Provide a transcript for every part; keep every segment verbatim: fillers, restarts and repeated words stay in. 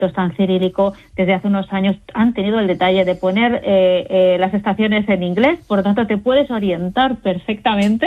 Tostan Cirílico desde hace unos años han tenido el detalle de poner eh, eh, las estaciones en inglés, por lo tanto te puedes orientar perfectamente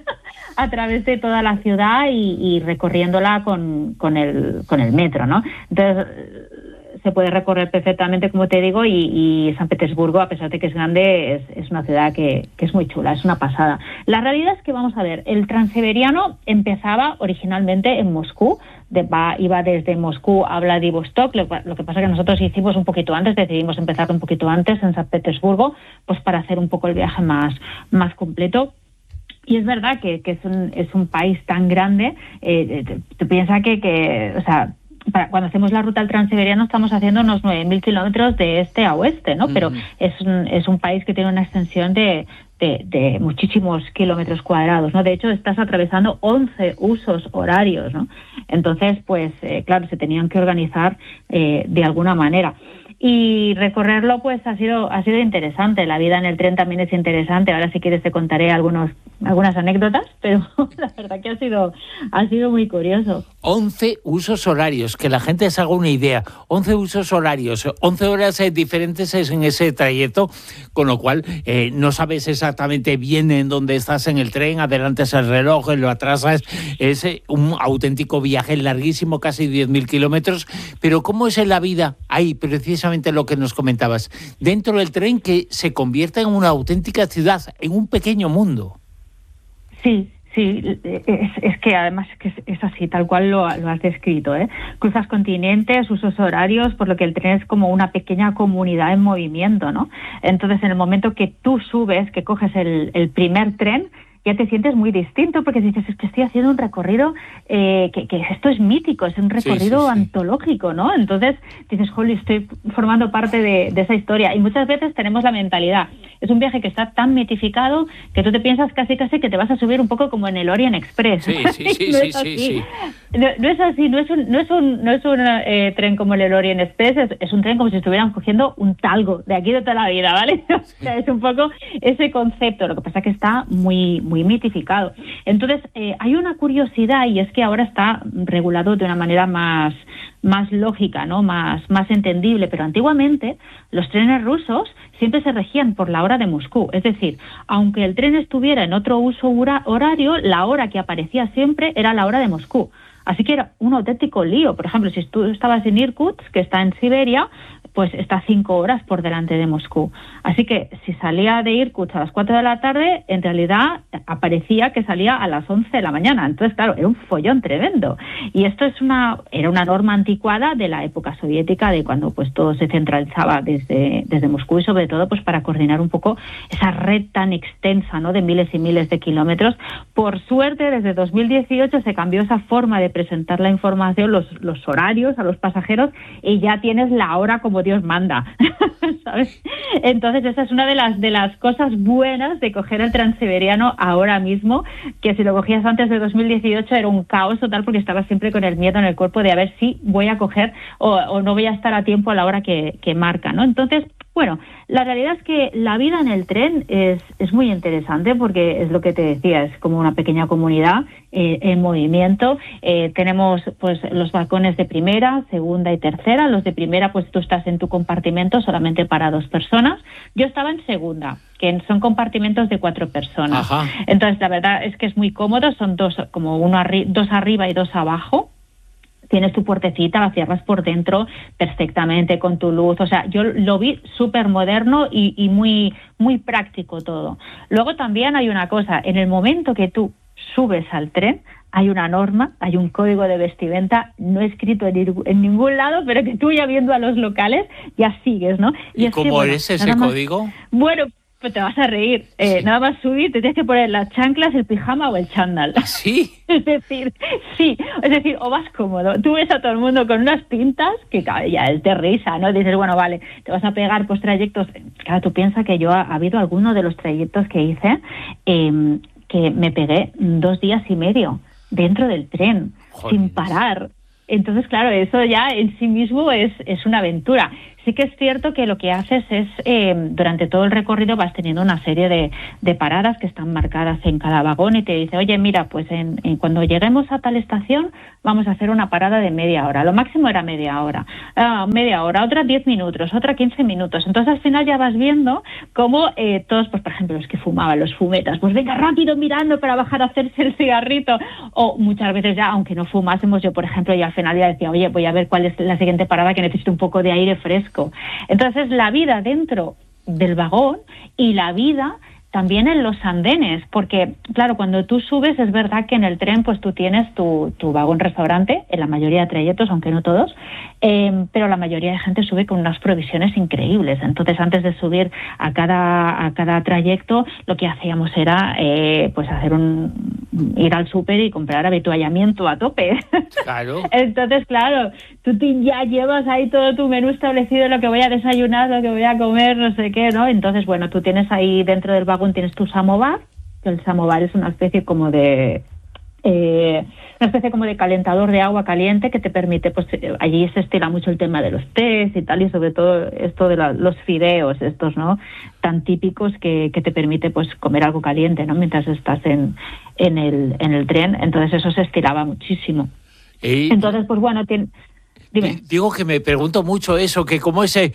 a través de toda la ciudad y, y recorriéndola con, con, el, con el metro, ¿no? Entonces se puede recorrer perfectamente, como te digo, y, y San Petersburgo, a pesar de que es grande, es, es una ciudad que, que es muy chula, es una pasada. La realidad es que, vamos a ver, el Transiberiano empezaba originalmente en Moscú, de, va, iba desde Moscú a Vladivostok, lo, lo que pasa que nosotros hicimos un poquito antes, decidimos empezar un poquito antes en San Petersburgo, pues para hacer un poco el viaje más, más completo. Y es verdad que, que es, un, es un país tan grande, eh, tú piensas que, que, o sea, para, cuando hacemos la ruta al Transiberiano estamos haciendo unos nueve mil kilómetros de este a oeste, ¿no? Uh-huh. Pero es un, es un país que tiene una extensión de, de, de muchísimos kilómetros cuadrados, ¿no? De hecho, estás atravesando once usos horarios, ¿no? Entonces, pues, eh, claro, se tenían que organizar eh, de alguna manera. Y recorrerlo, pues, ha sido ha sido interesante. La vida en el tren también es interesante. Ahora, si quieres, te contaré algunos algunas anécdotas, pero la verdad que ha sido ha sido muy curioso. once usos horarios, que la gente se haga una idea. once usos horarios, once horas eh, diferentes en ese trayecto, con lo cual eh, no sabes exactamente bien en dónde estás en el tren, adelantas el reloj, lo atrasas. Es eh, un auténtico viaje larguísimo, casi diez mil kilómetros. Pero ¿cómo es en la vida? Ahí, precisamente lo que nos comentabas. Dentro del tren que se convierte en una auténtica ciudad, en un pequeño mundo. Sí, sí, es, es que además es, que es así, tal cual lo, lo has descrito, ¿eh? Cruzas continentes, usos horarios, por lo que el tren es como una pequeña comunidad en movimiento, ¿no? Entonces, en el momento que tú subes, que coges el, el primer tren, ya te sientes muy distinto porque dices, es que estoy haciendo un recorrido eh, que, que esto es mítico, es un recorrido sí, sí, sí. antológico, ¿no? Entonces dices, jolly, estoy formando parte de, de esa historia. Y muchas veces tenemos la mentalidad, es un viaje que está tan mitificado que tú te piensas casi casi que te vas a subir un poco como en el Orient Express. Sí, sí, sí, no sí, es sí, sí. No, no es así, no es un, no es un, no es un eh, tren como el Orient Express, es, es un tren como si estuvieran cogiendo un talgo de aquí de toda la vida, ¿vale? O sea, es un poco ese concepto, lo que pasa es que está muy, muy mitificado. Entonces, eh, hay una curiosidad y es que ahora está regulado de una manera más, más lógica, ¿no? Más, más entendible, pero antiguamente los trenes rusos siempre se regían por la hora de Moscú, es decir, aunque el tren estuviera en otro uso horario, la hora que aparecía siempre era la hora de Moscú. Así que era un auténtico lío. Por ejemplo, si tú estabas en Irkutsk, que está en Siberia, pues está cinco horas por delante de Moscú. Así que si salía de Irkutsk a las cuatro de la tarde, en realidad aparecía que salía a las once de la mañana. Entonces, claro, era un follón tremendo. Y esto es una era una norma anticuada de la época soviética, de cuando pues todo se centralizaba desde, desde Moscú y sobre todo pues para coordinar un poco esa red tan extensa, ¿no? De miles y miles de kilómetros. Por suerte, desde dos mil dieciocho se cambió esa forma de presentar la información, los, los horarios a los pasajeros, y ya tienes la hora como Dios manda, ¿sabes? Entonces esa es una de las de las cosas buenas de coger el Transiberiano ahora mismo, que si lo cogías antes de dos mil dieciocho era un caos total porque estabas siempre con el miedo en el cuerpo de a ver si voy a coger o, o no voy a estar a tiempo a la hora que, que marca, ¿no? Entonces, bueno, la realidad es que la vida en el tren es, es muy interesante porque es lo que te decía, es como una pequeña comunidad eh, en movimiento. Eh, tenemos pues los balcones de primera, segunda y tercera. Los de primera, pues tú estás en tu compartimento solamente para dos personas. Yo estaba en segunda, que son compartimentos de cuatro personas. Ajá. Entonces, la verdad es que es muy cómodo, son dos, como uno arri- dos arriba y dos abajo. Tienes tu puertecita, la cierras por dentro perfectamente con tu luz. O sea, yo lo vi súper moderno y, y muy, muy práctico todo. Luego también hay una cosa, en el momento que tú subes al tren, hay una norma, hay un código de vestimenta no escrito en, en ningún lado, pero que tú ya viendo a los locales ya sigues, ¿no? ¿Y, ¿Y es cómo que, bueno, es ese más, código? Bueno, pues te vas a reír. Eh, sí. Nada más subir, te tienes que poner las chanclas, el pijama o el chándal. ¿Sí? Es decir, sí, es decir, o vas cómodo. Tú ves a todo el mundo con unas pintas que ya es de risa, ¿no? Dices, bueno, vale, te vas a pegar pues trayectos. Claro, tú piensas que yo ha, ha habido alguno de los trayectos que hice eh, que me pegué dos días y medio dentro del tren, Joder. sin parar. Entonces, claro, eso ya en sí mismo es, es una aventura. Sí que es cierto que lo que haces es, eh, durante todo el recorrido vas teniendo una serie de, de paradas que están marcadas en cada vagón y te dice, oye, mira, pues en, en cuando lleguemos a tal estación vamos a hacer una parada de media hora. Lo máximo era media hora. Uh, media hora, otra diez minutos, otra quince minutos. Entonces, al final ya vas viendo cómo eh, todos, pues por ejemplo, los que fumaban, los fumetas, pues venga rápido mirando para bajar a hacerse el cigarrito. O muchas veces ya, aunque no fumásemos, yo, por ejemplo, ya al final ya decía, oye, voy a ver cuál es la siguiente parada que necesito un poco de aire fresco. Entonces, la vida dentro del vagón y la vida también en los andenes, porque, claro, cuando tú subes es verdad que en el tren pues tú tienes tu, tu vagón-restaurante, en la mayoría de trayectos, aunque no todos, eh, pero la mayoría de gente sube con unas provisiones increíbles. Entonces, antes de subir a cada, a cada trayecto, lo que hacíamos era eh, pues hacer un ir al súper y comprar habituallamiento a tope. Claro. Entonces, claro, tú te, ya llevas ahí todo tu menú establecido, lo que voy a desayunar, lo que voy a comer, no sé qué, ¿no? Entonces, bueno, tú tienes ahí dentro del vagón tienes tu samovar, que el samovar es una especie como de eh, una especie como de calentador de agua caliente que te permite, pues allí se estila mucho el tema de los tés y tal, y sobre todo esto de la, los fideos estos, ¿no?, tan típicos que, que te permite pues comer algo caliente, ¿no?, mientras estás en, en el en el tren. Entonces eso se estilaba muchísimo. Eh, Entonces, pues bueno, tiene, dime. Digo que me pregunto mucho eso, que como ese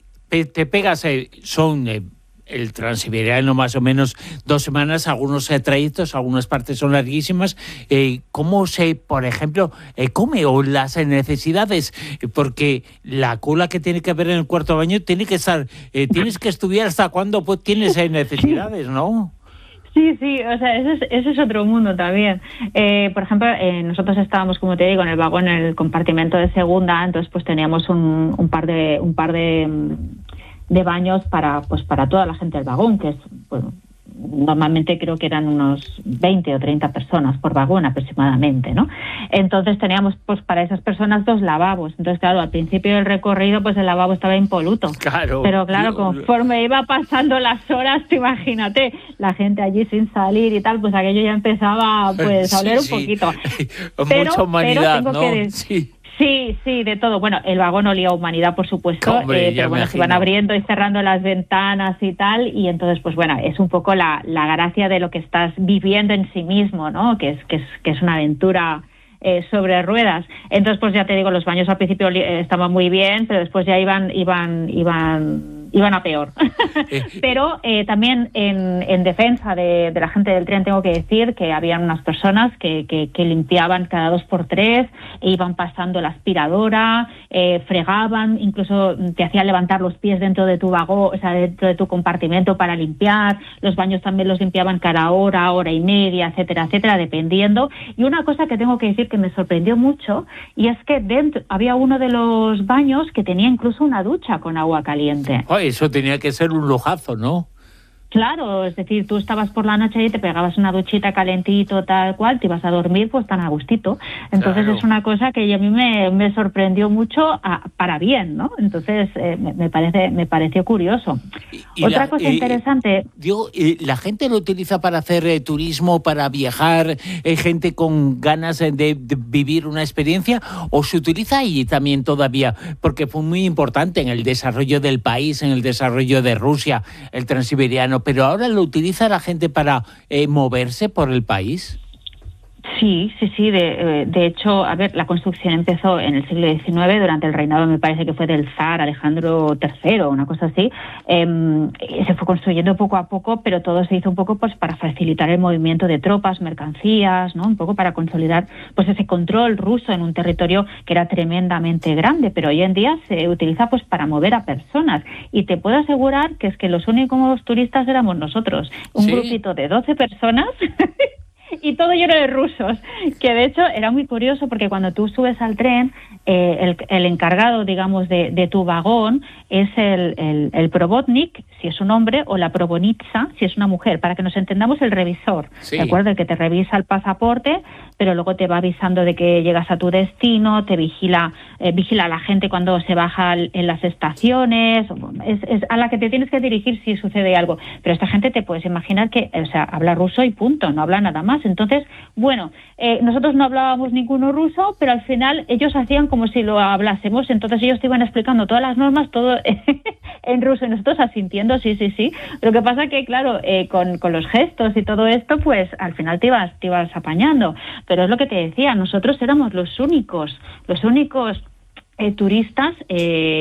te pegas, eh, son eh, el Transiberiano más o menos dos semanas, algunos eh, trayectos, algunas partes son larguísimas. Eh, ¿Cómo se, por ejemplo, eh, come o las necesidades? Porque la cola que tiene que haber en el cuarto baño tiene que estar, eh, tienes que estudiar hasta cuándo pues, tienes eh, necesidades, ¿no? Sí, sí, o sea, ese es, ese es otro mundo también. Eh, por ejemplo, eh, nosotros estábamos, como te digo, en el vagón, en el compartimento de segunda, entonces pues teníamos un, un par de un par de, de baños para pues para toda la gente del vagón, que es pues, normalmente creo que eran unos veinte o treinta personas por vagón aproximadamente, ¿no? Entonces teníamos pues para esas personas dos lavabos. Entonces, claro, al principio del recorrido pues el lavabo estaba impoluto. Claro. Pero claro, conforme iba pasando las horas, tú imagínate, la gente allí sin salir y tal, pues aquello ya empezaba pues a oler sí, un poquito. Sí. Pero, Mucha humanidad, pero tengo ¿no? que decir, sí. Sí, sí, de todo. Bueno, el vagón olía a humanidad, por supuesto, Hombre, eh, pero bueno, se iban abriendo y cerrando las ventanas y tal, y entonces, pues bueno, es un poco la, la gracia de lo que estás viviendo en sí mismo, ¿no? Que es, que es, que es una aventura eh, sobre ruedas. Entonces, pues ya te digo, los baños al principio eh, estaban muy bien, pero después ya iban, iban, iban, iban a peor. Pero eh, también en, en defensa de, de la gente del tren tengo que decir que habían unas personas que, que, que limpiaban cada dos por tres, e iban pasando la aspiradora, eh, fregaban, incluso te hacían levantar los pies dentro de tu vagón, o sea, dentro de tu compartimento para limpiar. Los baños también los limpiaban cada hora, hora y media, etcétera, etcétera, dependiendo. Y una cosa que tengo que decir que me sorprendió mucho, y es que dentro había uno de los baños que tenía incluso una ducha con agua caliente. Oh, eso tenía que ser un lujazo, ¿no? Claro, es decir, tú estabas por la noche y te pegabas una duchita calentito, tal cual, te ibas a dormir pues tan a gustito. Entonces claro. Es una cosa que a mí me, me sorprendió mucho a, para bien, ¿no? Entonces eh, me, me parece me pareció curioso. Y, y Otra la, cosa eh, interesante... Digo, eh, ¿la gente lo utiliza para hacer eh, turismo, para viajar, eh, gente con ganas de, de vivir una experiencia, o se utiliza ahí también todavía? Porque fue muy importante en el desarrollo del país, en el desarrollo de Rusia, el Transiberiano, pero ahora lo utiliza la gente para eh, moverse por el país. Sí, sí, sí. De, de hecho, a ver, la construcción empezó en el siglo diecinueve, durante el reinado, me parece que fue del zar Alejandro tercero, una cosa así. Eh, se fue construyendo poco a poco, pero todo se hizo un poco pues para facilitar el movimiento de tropas, mercancías, ¿no? Un poco para consolidar pues ese control ruso en un territorio que era tremendamente grande, pero hoy en día se utiliza pues para mover a personas. Y te puedo asegurar que es que los únicos turistas éramos nosotros, un ¿Sí? grupito de doce personas. Y todo lleno de rusos, que de hecho era muy curioso porque cuando tú subes al tren, eh, el, el encargado, digamos, de, de tu vagón es el, el, el probotnik, si es un hombre, o la probonitsa, si es una mujer, para que nos entendamos, el revisor, sí. ¿De acuerdo? El que te revisa el pasaporte, pero luego te va avisando de que llegas a tu destino, te vigila eh, vigila a la gente cuando se baja en las estaciones, es, es a la que te tienes que dirigir si sucede algo. Pero esta gente te puedes imaginar que, o sea, habla ruso y punto, no habla nada más. Entonces, bueno, eh, nosotros no hablábamos ninguno ruso, pero al final ellos hacían como si lo hablásemos, entonces ellos te iban explicando todas las normas, todo en ruso, y nosotros asintiendo, sí, sí, sí. Lo que pasa que, claro, eh, con, con los gestos y todo esto, pues al final te ibas, te ibas apañando. Pero es lo que te decía, nosotros éramos los únicos, los únicos eh, turistas eh,